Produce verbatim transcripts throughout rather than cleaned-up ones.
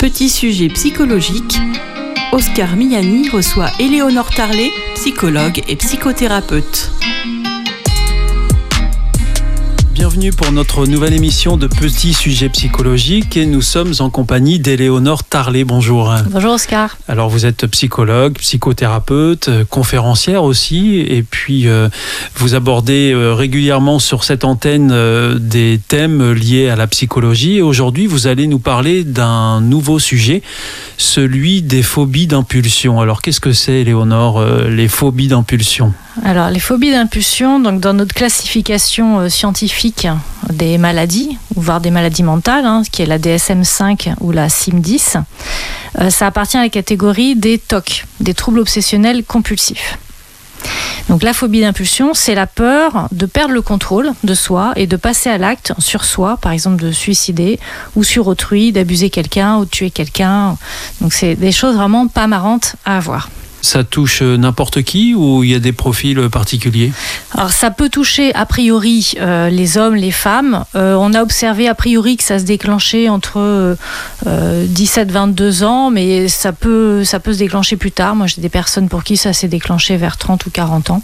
Petit sujet psychologique, Oscar Miani reçoit Éléonore Tarlet, psychologue et psychothérapeute. Bienvenue pour notre nouvelle émission de Petit sujet psychologique et nous sommes en compagnie d'Éléonore Tarlet. Bonjour. Bonjour Oscar. Alors vous êtes psychologue, psychothérapeute, conférencière aussi et puis euh, vous abordez euh, régulièrement sur cette antenne euh, des thèmes liés à la psychologie et aujourd'hui vous allez nous parler d'un nouveau sujet, celui des phobies d'impulsion. Alors qu'est-ce que c'est Éléonore, euh, les phobies d'impulsion ? Alors, les phobies d'impulsion, donc dans notre classification euh, scientifique des maladies, voire des maladies mentales, hein, qui est la D S M cinq ou la C I M dix, euh, ça appartient à la catégorie des T O C, des troubles obsessionnels compulsifs. Donc la phobie d'impulsion, c'est la peur de perdre le contrôle de soi et de passer à l'acte sur soi, par exemple de suicider, ou sur autrui, d'abuser quelqu'un ou de tuer quelqu'un. Donc c'est des choses vraiment pas marrantes à avoir. Ça touche n'importe qui ou il y a des profils particuliers ? Alors ça peut toucher a priori euh, les hommes, les femmes. Euh, on a observé a priori que ça se déclenchait entre euh, dix-sept et vingt-deux ans, mais ça peut, ça peut se déclencher plus tard. Moi j'ai des personnes pour qui ça s'est déclenché vers trente ou quarante ans.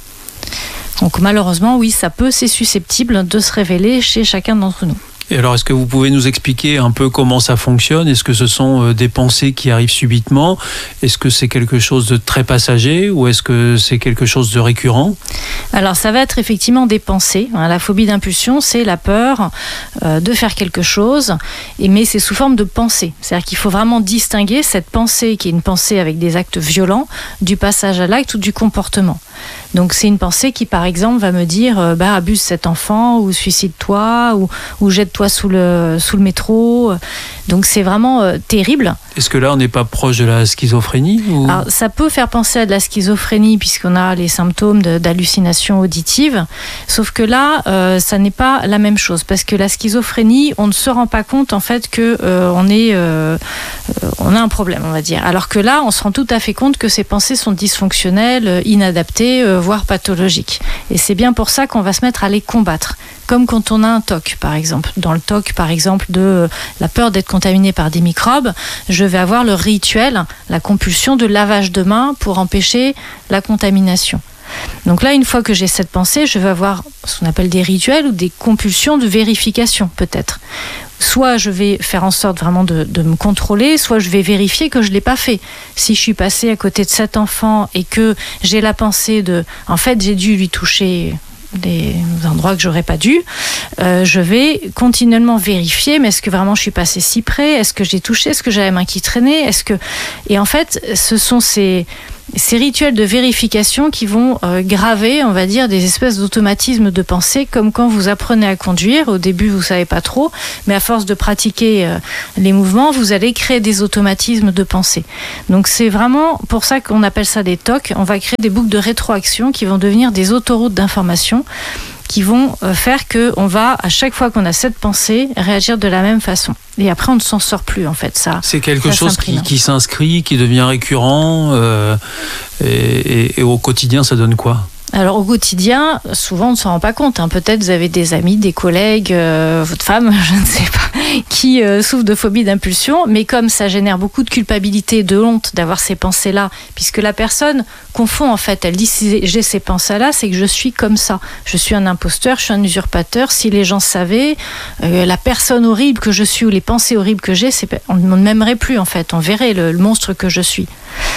Donc malheureusement oui, ça peut, c'est susceptible de se révéler chez chacun d'entre nous. Et alors, est-ce que vous pouvez nous expliquer un peu comment ça fonctionne ? Est-ce que ce sont des pensées qui arrivent subitement ? Est-ce que c'est quelque chose de très passager ou est-ce que c'est quelque chose de récurrent ? Alors, ça va être effectivement des pensées. La phobie d'impulsion, c'est la peur de faire quelque chose, mais c'est sous forme de pensée. C'est-à-dire qu'il faut vraiment distinguer cette pensée, qui est une pensée avec des actes violents, du passage à l'acte ou du comportement. Donc c'est une pensée qui par exemple va me dire euh, bah, abuse cet enfant ou suicide-toi ou, ou jette-toi sous le, sous le métro. Donc c'est vraiment euh, terrible. Est-ce que là on n'est pas proche de la schizophrénie ou... Alors, ça peut faire penser à de la schizophrénie puisqu'on a les symptômes de, d'hallucination auditive, sauf que là euh, ça n'est pas la même chose parce que la schizophrénie on ne se rend pas compte en fait que euh, on, est, euh, euh, on a un problème on va dire, alors que là on se rend tout à fait compte que ces pensées sont dysfonctionnelles, inadaptées, euh, voire pathologiques. Et c'est bien pour ça qu'on va se mettre à les combattre. Comme quand on a un T O C, par exemple. Dans le T O C, par exemple, de la peur d'être contaminé par des microbes, je vais avoir le rituel, la compulsion de lavage de mains pour empêcher la contamination. Donc là, une fois que j'ai cette pensée, je vais avoir ce qu'on appelle des rituels ou des compulsions de vérification, peut-être. Soit je vais faire en sorte vraiment de, de me contrôler, soit je vais vérifier que je ne l'ai pas fait. Si je suis passée à côté de cet enfant et que j'ai la pensée de... En fait, j'ai dû lui toucher... des endroits que j'aurais pas dû, euh, je vais continuellement vérifier, mais est-ce que vraiment je suis passée si près ? Est-ce que j'ai touché ? Est-ce que j'avais la main qui traînait ? Est-ce que... Et en fait, ce sont ces, ces rituels de vérification qui vont euh, graver, on va dire, des espèces d'automatismes de pensée, comme quand vous apprenez à conduire. Au début, vous savez pas trop, mais à force de pratiquer euh, les mouvements, vous allez créer des automatismes de pensée. Donc c'est vraiment pour ça qu'on appelle ça des T O C. On va créer des boucles de rétroaction qui vont devenir des autoroutes d'information qui vont faire qu'on va, à chaque fois qu'on a cette pensée, réagir de la même façon. Et après, on ne s'en sort plus, en fait. Ça, c'est quelque ça chose qui, qui s'inscrit, qui devient récurrent, euh, et, et, et au quotidien, ça donne quoi ? Alors au quotidien, souvent on ne s'en rend pas compte. Hein. Peut-être vous avez des amis, des collègues, euh, votre femme, je ne sais pas, qui euh, souffrent de phobie d'impulsion. Mais comme ça génère beaucoup de culpabilité, de honte d'avoir ces pensées-là, puisque la personne confond en fait, elle dit si j'ai ces pensées-là, c'est que je suis comme ça. Je suis un imposteur, je suis un usurpateur. Si les gens savaient, euh, la personne horrible que je suis ou les pensées horribles que j'ai, c'est, on ne m'aimerait plus en fait. On verrait le, le monstre que je suis.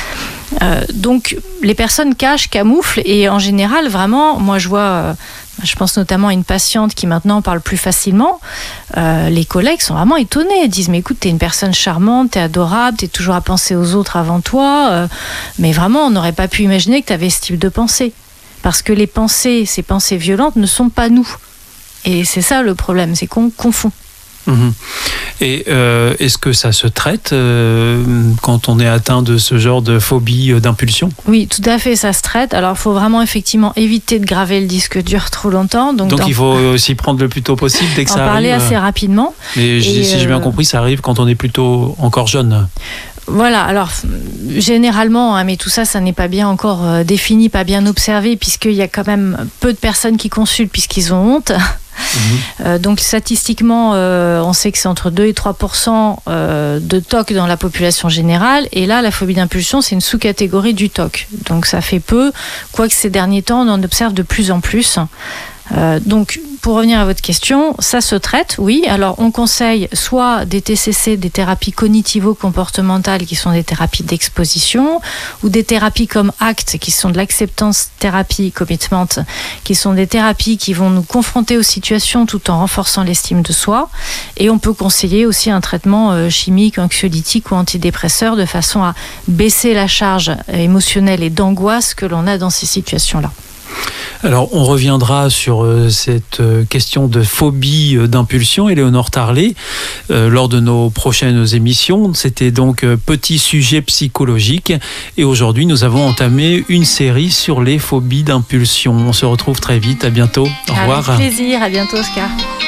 Euh, donc les personnes cachent, camouflent et en général vraiment, moi je vois, euh, je pense notamment à une patiente qui maintenant parle plus facilement, euh, les collègues sont vraiment étonnés, ils disent mais écoute t'es une personne charmante, t'es adorable, t'es toujours à penser aux autres avant toi, euh, mais vraiment on n'aurait pas pu imaginer que t'avais ce type de pensée, parce que les pensées, ces pensées violentes ne sont pas nous, et c'est ça le problème, c'est qu'on confond. Mmh. Et euh, est-ce que ça se traite euh, quand on est atteint de ce genre de phobie euh, d'impulsion ? Oui, tout à fait, ça se traite. Alors, il faut vraiment effectivement éviter de graver le disque dur trop longtemps. Donc, donc dans... il faut s'y prendre le plus tôt possible dès que en ça arrive. En parler assez rapidement. Mais et si euh... j'ai bien compris, ça arrive quand on est plutôt encore jeune. Voilà, alors généralement, hein, mais tout ça, ça n'est pas bien encore euh, défini, pas bien observé, puisqu'il y a quand même peu de personnes qui consultent puisqu'ils ont honte. Mmh. Euh, donc statistiquement, euh, on sait que c'est entre deux et trois pour cent euh, de T O C dans la population générale. Et là, la phobie d'impulsion, c'est une sous-catégorie du T O C. Donc ça fait peu, quoique ces derniers temps, on en observe de plus en plus. Euh, donc, pour revenir à votre question, ça se traite, oui. Alors, on conseille soit des T C C, des thérapies cognitivo-comportementales, qui sont des thérapies d'exposition, ou des thérapies comme A C T, qui sont de l'acceptance thérapie, commitment, qui sont des thérapies qui vont nous confronter aux situations tout en renforçant l'estime de soi. Et on peut conseiller aussi un traitement euh, chimique, anxiolytique ou antidépresseur, de façon à baisser la charge émotionnelle et d'angoisse que l'on a dans ces situations-là. Alors, on reviendra sur euh, cette euh, question de phobie euh, d'impulsion, Éléonore Tarlet, euh, lors de nos prochaines émissions. C'était donc euh, petit sujet psychologique. Et aujourd'hui, nous avons entamé une série sur les phobies d'impulsion. On se retrouve très vite. À bientôt. Au revoir. Avec plaisir. À bientôt, Oscar.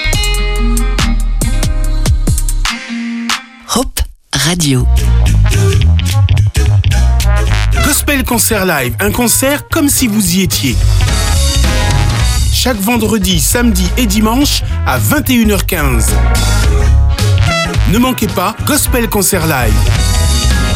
Hope Radio. Gospel Concert Live, un concert comme si vous y étiez. Chaque vendredi, samedi et dimanche à vingt et une heures quinze. Ne manquez pas Gospel Concert Live.